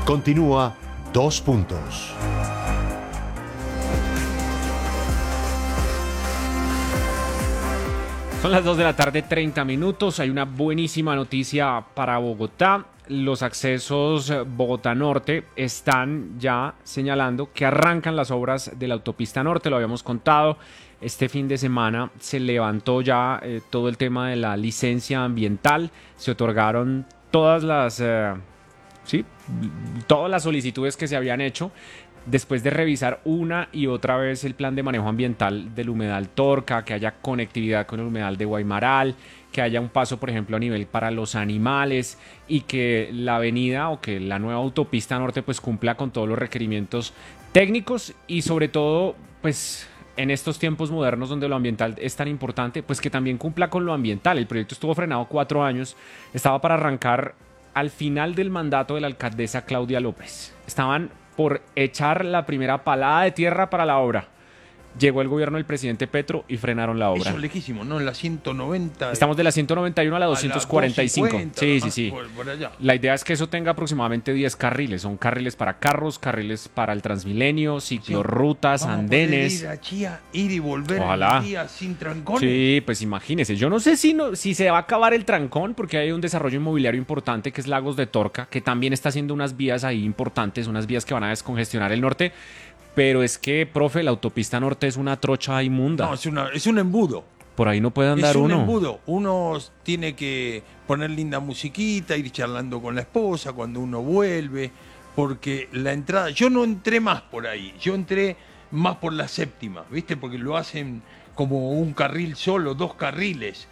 Continúa 2 puntos. Son las 2 de la tarde, 30 minutos. Hay una buenísima noticia para Bogotá. Los accesos Bogotá Norte están ya señalando que arrancan las obras de la autopista norte. Lo habíamos contado. Este fin de semana se levantó ya todo el tema de la licencia ambiental. Se otorgaron todas las solicitudes que se habían hecho. Después de revisar una y otra vez el plan de manejo ambiental del humedal Torca, que haya conectividad con el humedal de Guaymaral, que haya un paso, por ejemplo, a nivel para los animales y que la avenida o que la nueva autopista norte pues cumpla con todos los requerimientos técnicos y sobre todo pues en estos tiempos modernos donde lo ambiental es tan importante, pues que también cumpla con lo ambiental. El proyecto estuvo frenado 4 años, estaba para arrancar al final del mandato de la alcaldesa Claudia López. Estaban por echar la primera palada de tierra para la obra. Llegó el gobierno del presidente Petro y frenaron la obra. Eso es lejísimo, ¿no? En la 190. Estamos de la 191 a la 245. A la 250, Sí. por allá. La idea es que eso tenga aproximadamente 10 carriles. Son carriles para carros, carriles para el Transmilenio, ciclorrutas, Vamos andenes. A poder ir a Chía, ir y volver Ojalá. en día sin trancones. Sí, pues imagínese. Yo no sé si se va a acabar el trancón, porque hay un desarrollo inmobiliario importante que es Lagos de Torca, que también está haciendo unas vías ahí importantes, unas vías que van a descongestionar el norte. Pero es que, profe, la autopista norte es una trocha inmunda. No, es un embudo. Por ahí no puede andar uno. Es un embudo. Uno tiene que poner linda musiquita, ir charlando con la esposa cuando uno vuelve, porque la entrada... Yo no entré más por ahí, yo entré más por la séptima, ¿viste? Porque lo hacen como un carril solo, 2 carriles,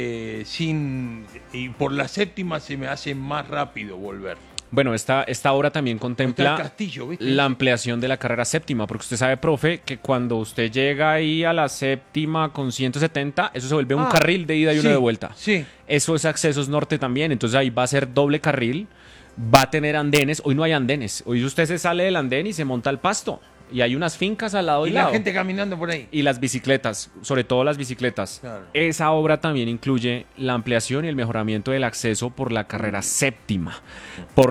y por la séptima se me hace más rápido volver. Bueno, esta obra también contempla Castillo, ¿viste? la ampliación de la carrera séptima, porque usted sabe, profe, que cuando usted llega ahí a la séptima con 170, eso se vuelve un carril de ida y uno de vuelta. Sí. Eso es accesos norte también, entonces ahí va a ser doble carril, va a tener andenes. Hoy no hay andenes, hoy usted se sale del andén y se monta al pasto. Y hay unas fincas al lado y lado. la gente caminando por ahí. Y las bicicletas, sobre todo las bicicletas. Claro. Esa obra también incluye la ampliación y el mejoramiento del acceso por la carrera séptima. Por